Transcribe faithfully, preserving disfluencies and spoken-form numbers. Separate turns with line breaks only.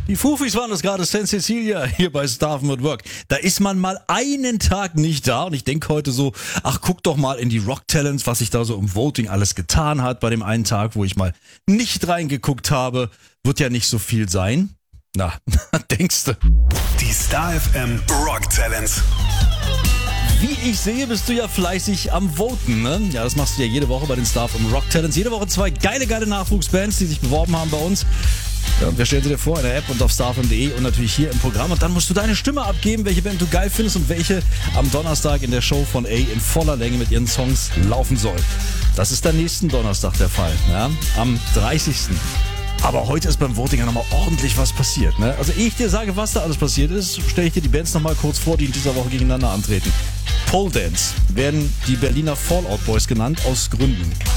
Die Fufis waren das gerade, Saint Cecilia hier bei Staffen at Work. Da ist man mal einen Tag nicht da und ich denke heute so, ach guck doch mal in die Rock Talents, was sich da so im Voting alles getan hat bei dem einen Tag, wo ich mal nicht reingeguckt habe. Wird ja nicht so viel sein. Na, denkst du?
Die Star F M Rock Talents.
Wie ich sehe, bist du ja fleißig am Voten, ne? Ja, das machst du ja jede Woche bei den Star F M Rock Talents. Jede Woche zwei geile, geile Nachwuchsbands, die sich beworben haben bei uns. Ja, und wir stellen sie dir vor in der App und auf starfm punkt de und natürlich hier im Programm. Und dann musst du deine Stimme abgeben, welche Band du geil findest und welche am Donnerstag in der Show von A in voller Länge mit ihren Songs laufen soll. Das ist dann nächsten Donnerstag der Fall, ja? Am dreißigsten Aber heute ist beim Voting ja nochmal ordentlich was passiert, ne? Also ehe ich dir sage, was da alles passiert ist, stelle ich dir die Bands nochmal kurz vor, die in dieser Woche gegeneinander antreten. Pole Dance werden die Berliner Fallout Boys genannt, aus Gründen.